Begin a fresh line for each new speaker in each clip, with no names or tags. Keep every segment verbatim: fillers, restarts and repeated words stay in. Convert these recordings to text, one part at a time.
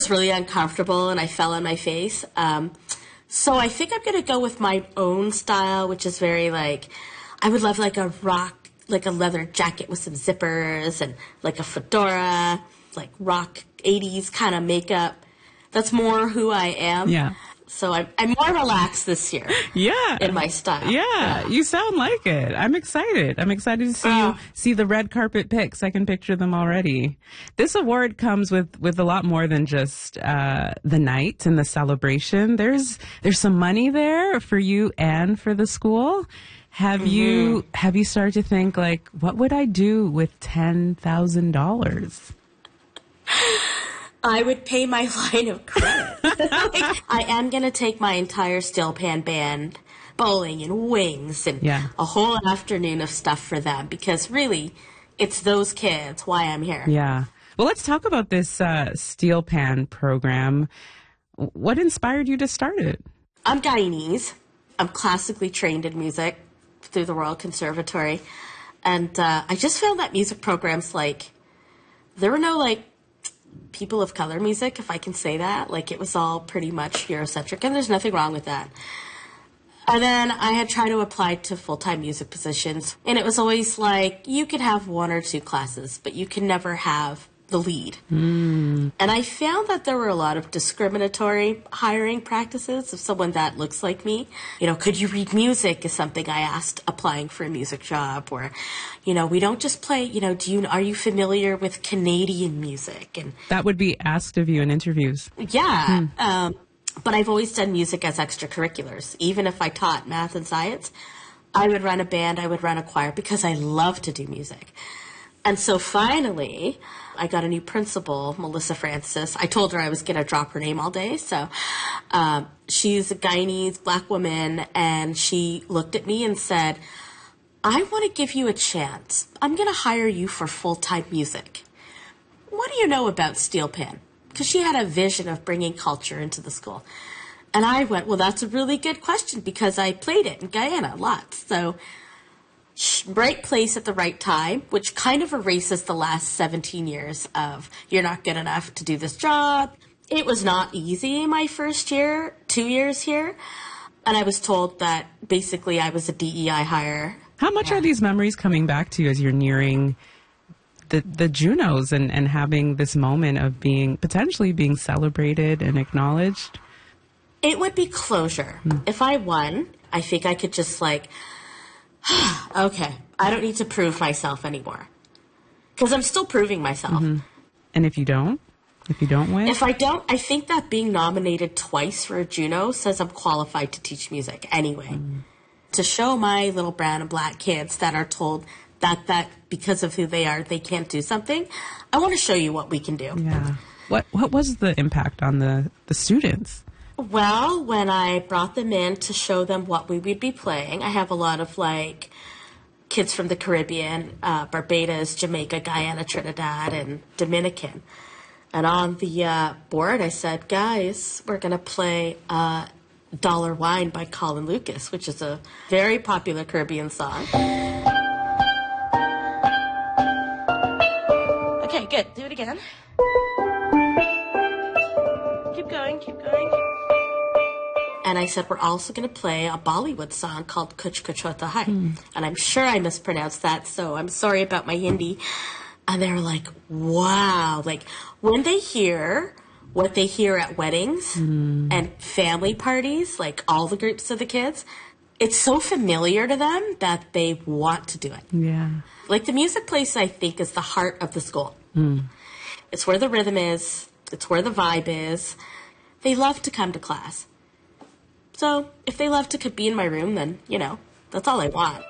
really uncomfortable and I fell on my face. Um, so I think I'm going to go with my own style, which is very like, I would love like a rock, like a leather jacket with some zippers and like a fedora, like rock eighties kind of makeup. That's more who I am.
Yeah.
So I'm, I'm more relaxed this year.
Yeah.
In my style.
Yeah,
yeah.
You sound like it. I'm excited. I'm excited to see
uh,
you see the red carpet pics. I can picture them already. This award comes with, with a lot more than just uh, the night and the celebration. There's there's some money there for you and for the school. Have mm-hmm. you have you started to think like, what would I do with ten thousand dollars?
I would pay my line of credit. Like, I am going to take my entire Steel Pan band bowling and wings and
yeah.
a whole afternoon of stuff for them because really it's those kids why I'm here.
Yeah. Well, let's talk about this uh, Steel Pan program. What inspired you to start it?
I'm Guyanese. I'm classically trained in music through the Royal Conservatory. And uh, I just found that music programs, like, there were no, like, people of color music, if I can say that. Like, it was all pretty much Eurocentric, and there's nothing wrong with that. And then I had tried to apply to full-time music positions, and it was always like, you could have one or two classes, but you can never have the lead.
Mm.
And I found that there were a lot of discriminatory hiring practices of someone that looks like me. You know, could you read music is something I asked applying for a music job. Or, you know, we don't just play, you know, do you, are you familiar with Canadian music? And
that would be asked of you in interviews.
Yeah. Hmm. Um, but I've always done music as extracurriculars. Even if I taught math and science, I would run a band, I would run a choir because I love to do music. And so finally, I got a new principal, Melissa Francis. I told her I was going to drop her name all day. So um, she's a Guyanese black woman, and she looked at me and said, I want to give you a chance. I'm going to hire you for full-time music. What do you know about Steel Pan? Because she had a vision of bringing culture into the school. And I went, well, that's a really good question because I played it in Guyana lots. So right place at the right time, which kind of erases the last seventeen years of you're not good enough to do this job. It was not easy my first year, two years here. And I was told that basically I was a D E I hire.
How much yeah. are these memories coming back to you as you're nearing the, the Junos and, and having this moment of being potentially being celebrated and acknowledged?
It would be closure. Hmm. If I won, I think I could just like, okay, I don't need to prove myself anymore. Because I'm still proving myself.
Mm-hmm. And if you don't? If you don't win?
If I don't, I think that being nominated twice for a Juno says I'm qualified to teach music anyway. Mm-hmm. To show my little brown and black kids that are told that, that because of who they are, they can't do something, I want to show you what we can do.
Yeah. What, what was the impact on the, the students?
Well, when I brought them in to show them what we would be playing, I have a lot of, like, kids from the Caribbean, uh, Barbados, Jamaica, Guyana, Trinidad, and Dominican. And on the uh, board, I said, guys, we're going to play uh, Dollar Wine by Colin Lucas, which is a very popular Caribbean song. Okay, good. Do it again. Keep going, keep going. And I said, we're also going to play a Bollywood song called Kuch Kuch Hota Hai. Hmm. And I'm sure I mispronounced that, so I'm sorry about my Hindi. And they were like, wow. Like, when they hear what they hear at weddings hmm. and family parties, like all the groups of the kids, it's so familiar to them that they want to do it.
Yeah.
Like, the music place, I think, is the heart of the school.
Hmm.
It's where the rhythm is. It's where the vibe is. They love to come to class. So if they love to be in my room, then, you know, that's all I want.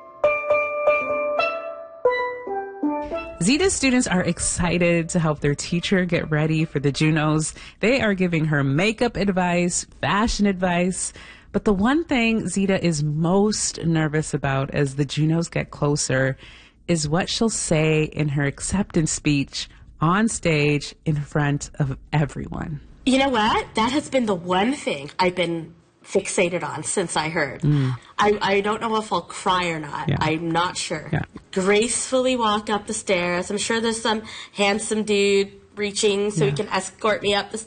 Zita's students are excited to help their teacher get ready for the Junos. They are giving her makeup advice, fashion advice. But the one thing Zita is most nervous about as the Junos get closer is what she'll say in her acceptance speech on stage in front of everyone.
You know what? That has been the one thing I've been fixated on since I heard. Mm. I, I don't know if I'll cry or not.
Yeah.
I'm not sure.
Yeah.
Gracefully walk up the stairs. I'm sure there's some handsome dude reaching so
yeah.
he can escort me up the stairs.